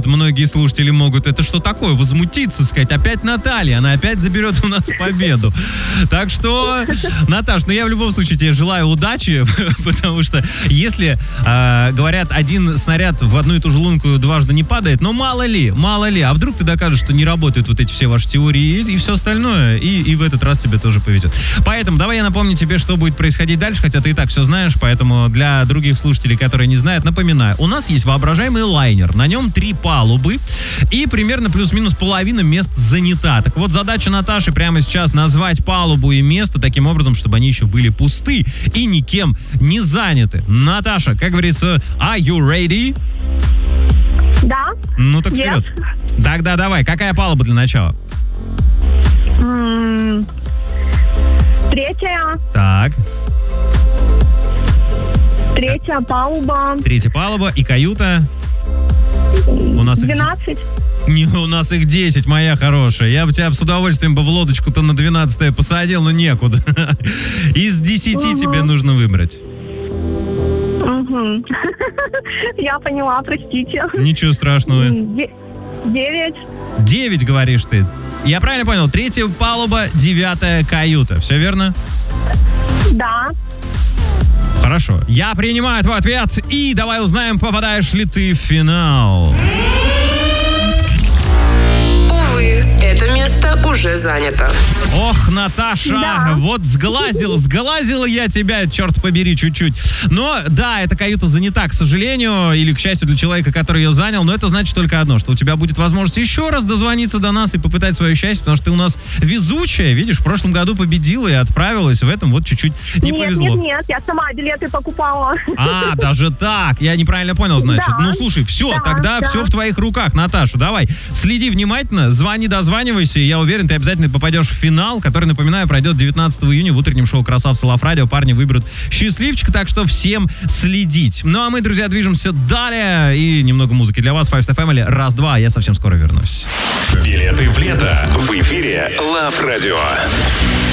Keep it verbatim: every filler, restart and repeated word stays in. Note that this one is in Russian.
многие слушатели могут, это что такое, возмутиться, сказать, опять Наталья, она опять заберет у нас победу. Так что, Наташ, ну я в любом случае тебе желаю удачи, потому что если, э, говорят, один снаряд в одну и ту же лунку дважды не падает, но мало ли, мало ли, а вдруг ты докажешь, что не работают вот эти все ваши теории и, и все остальное, и, и в этот раз тебе тоже повезет. Поэтому давай я напомню тебе, что будет происходить дальше, хотя ты и так все знаешь, поэтому для других слушателей, которые не знают, напоминаю, у нас есть воображаемый лайнер, на нем три палубы, и примерно плюс-минус половина мест занята. Так вот, задача Наташи прямо сейчас назвать палубу и место таким образом, чтобы они еще были пусты и никем не заняты. Наташа, как говорится, are you ready? Да. Ну так Yes. вперед. Тогда давай, какая палуба для начала? М, Третья. Так, Третья палуба. третья палуба и каюта. У нас их, Двенадцать. не, у нас их десять, моя хорошая. Я бы тебя с удовольствием бы в лодочку-то на двенадцатое посадил, но некуда. Из десяти Ага. тебе нужно выбрать. Мгм. Я поняла, простите. Ничего страшного. М, де- Девять. Девять, говоришь ты. Я правильно понял? Третья палуба, девятая каюта. Все верно? Да. Хорошо. Я принимаю твой ответ. И давай узнаем, попадаешь ли ты в финал. Увы, это место уже занято. Ох, Наташа, Да. вот сглазил, сглазила я тебя, черт побери, чуть-чуть. Но, да, эта каюта занята, к сожалению, или, к счастью, для человека, который ее занял, но это значит только одно, что у тебя будет возможность еще раз дозвониться до нас и попытать свое счастье, потому что ты у нас везучая, видишь, в прошлом году победила и отправилась, в этом вот чуть-чуть не нет, повезло. нет, нет, я сама билеты покупала. А, даже так, я неправильно понял, значит. Да. Ну, слушай, все, Да, тогда да. все в твоих руках, Наташа, давай, следи внимательно, звони, дозванивайся, и я уверен, ты обязательно попадешь в финал, который, напоминаю, пройдет девятнадцатого июня в утреннем шоу «Красавцы Лав Радио». Парни выберут счастливчика, так что всем следить. Ну, а мы, друзья, движемся далее, и немного музыки для вас. Five Star Family, раз-два, я совсем скоро вернусь. Билеты в лето в эфире Лав Радио.